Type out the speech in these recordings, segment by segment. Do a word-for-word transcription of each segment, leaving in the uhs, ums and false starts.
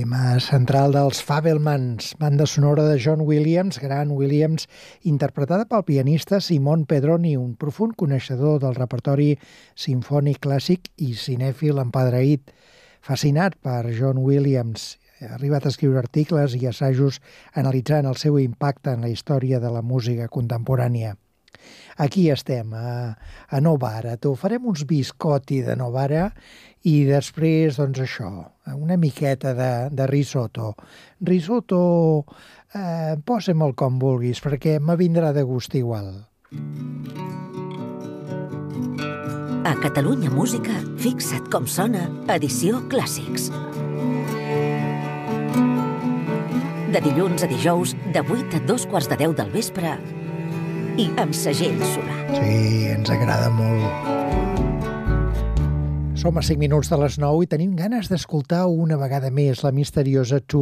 Tema central dels Fabelmans, banda sonora de John Williams, gran Williams, interpretada pel pianista Simon Pedroni, un profund coneixedor del repertori simfònic clàssic i cinèfil empadreït. Fascinat per John Williams, ha arribat a escriure articles i assajos analitzant el seu impacte en la història de la música contemporània. Aquí estem, a, a Novara. T'oferem uns biscotti de Novara i després, doncs això, una miqueta de, de risotto. Risotto, eh, posa'm-el com vulguis, perquè me vindrà de gust igual. A Catalunya Música, fixa't com sona, edició Clàssics. De dilluns a dijous, de vuit a dos quarts de deu del vespre, i amb segell solar. Sí, ens agrada molt. Som a cinc minuts de les nou i tenim ganes d'escoltar una vegada més la misteriosa Tu.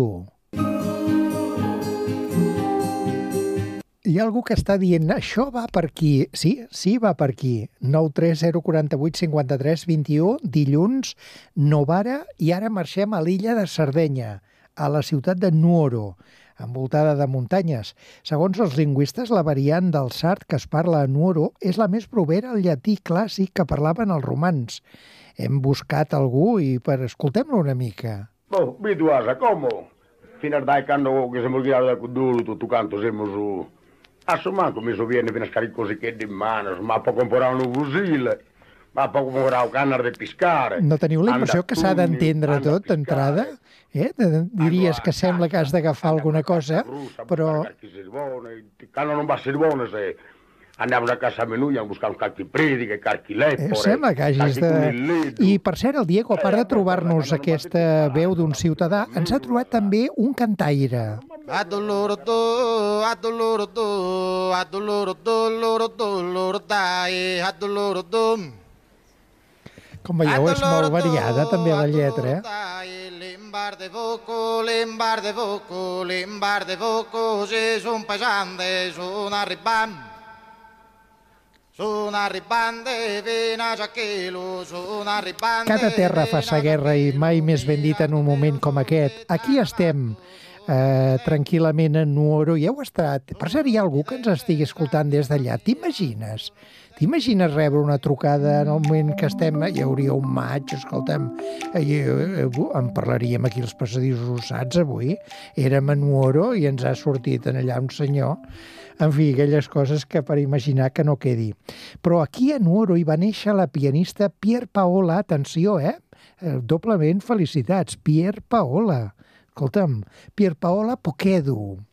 Hi ha algú que està dient, això va per aquí. Sí, sí, va per aquí. nou tres zero quatre vuit cinc tres dos u, dilluns, Novara, i ara marxem a l'illa de Sardenya, a la ciutat de Nuoro, envoltada de muntanyes. Segons els lingüistes, la variant del sard que es parla a Nuoro és la més propera al llatí clàssic que parlaven els romans. Hem buscat algú i per escoltem-lo una mica. Oh, Vituasa, como? Fino a dai quando che siamo girati da Cudulu, tutto canto siamo su... Assomma, come so viene fino a scaricare così che di mano, ma può comprare un fucile, ma può comprare un canner de pescare. No teniu la impressió que s'ha d'entendre tot d'entrada? Eh? Diries que sembla que has d'agafar alguna cosa, però... Quando non va a Servone, se andiamo a casa a Menulla a buscar un calchi prediche, calchi leppore... Eh, sembla que hagis de... I, per cert, el Diego, a part de trobar-nos aquesta veu d'un ciutadà, ens ha trobat també un cantaire. Adolorodo, adolorodo, adolorodo, adolorodo, adolorodo. Com veieu, és molt variada també la lletra, eh? L'embar de voco, l'embar de voco, l'embar de voco, se son pesante, son arribant. Son arribant de venes aquilo, son arribant de... Cada terra fa sa guerra i mai més ben dit en un moment com aquest. Aquí estem, eh, tranquil·lament en Nuoro, i heu estat... Per cert, hi ha algú que ens estigui escoltant des d'allà. T'imagines? T'imagines rebre una trucada en el moment que estem... Hi hauria un maig, escolta'm, i, eh, en parlaríem aquí als passadissos usats avui. Érem a Nuoro i ens ha sortit en allà un senyor. En fi, aquelles coses que per imaginar que no quedi. Però aquí a Nuoro hi va néixer la pianista Pier Paola, atenció, eh? Doblement felicitats, Pier Paola. Escolta'm, Pier Paola Pochedu.